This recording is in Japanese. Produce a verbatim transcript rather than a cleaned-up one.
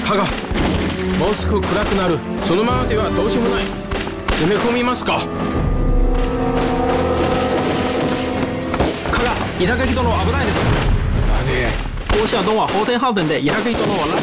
羽賀、もうすぐ暗くなる。そのままではどうしようもない。攻め込みますか。 加賀、伊高木殿は危ないです。 あれ、 郭孝东は後天号等で伊高木殿を拉